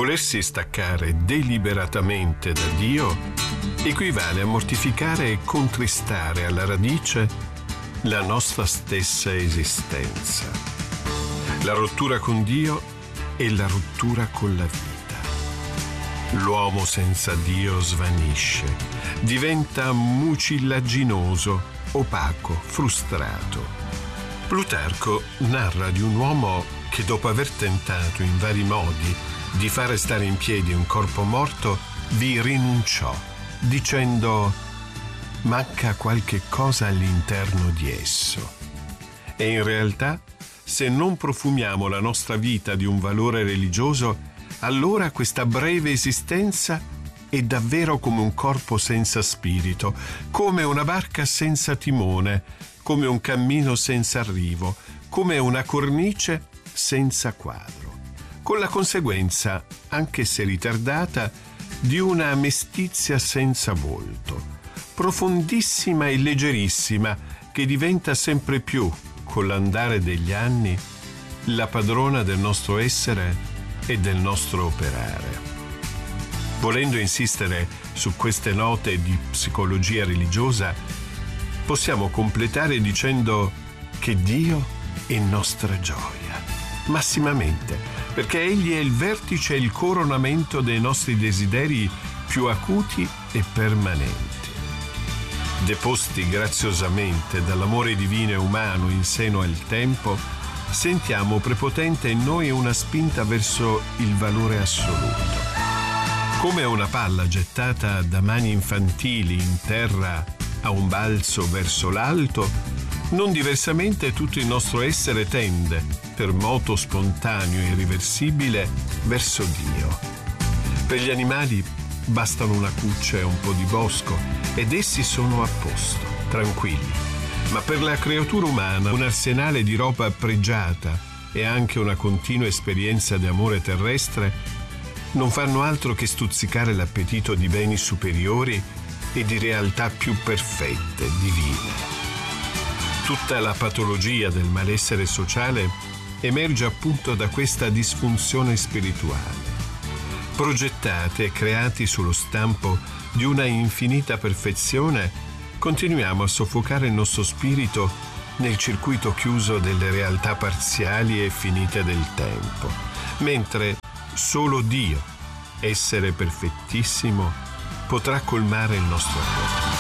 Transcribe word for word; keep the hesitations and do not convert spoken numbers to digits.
Volersi staccare deliberatamente da Dio equivale a mortificare e contristare alla radice la nostra stessa esistenza. La rottura con Dio è la rottura con la vita. L'uomo senza Dio svanisce, diventa mucillaginoso, opaco, frustrato. Plutarco narra di un uomo che dopo aver tentato in vari modi di fare stare in piedi un corpo morto, vi rinunciò, dicendo: manca qualche cosa all'interno di esso. E in realtà, se non profumiamo la nostra vita di un valore religioso, allora questa breve esistenza è davvero come un corpo senza spirito, come una barca senza timone, come un cammino senza arrivo, come una cornice senza quadro, con la conseguenza, anche se ritardata, di una mestizia senza volto, profondissima e leggerissima, che diventa sempre più, con l'andare degli anni, la padrona del nostro essere e del nostro operare. Volendo insistere su queste note di psicologia religiosa, possiamo completare dicendo che Dio è nostra gioia, massimamente, perché Egli è il vertice e il coronamento dei nostri desideri più acuti e permanenti. Deposti graziosamente dall'amore divino e umano in seno al tempo, sentiamo prepotente in noi una spinta verso il valore assoluto. Come una palla gettata da mani infantili in terra a un balzo verso l'alto, non diversamente tutto il nostro essere tende, per moto spontaneo e irreversibile, verso Dio. Per gli animali bastano una cuccia e un po' di bosco ed essi sono a posto, tranquilli. Ma per la creatura umana un arsenale di roba pregiata e anche una continua esperienza di amore terrestre non fanno altro che stuzzicare l'appetito di beni superiori e di realtà più perfette, divine. Tutta la patologia del malessere sociale emerge appunto da questa disfunzione spirituale. Progettati e creati sullo stampo di una infinita perfezione, continuiamo a soffocare il nostro spirito nel circuito chiuso delle realtà parziali e finite del tempo, mentre solo Dio, essere perfettissimo, potrà colmare il nostro cuore.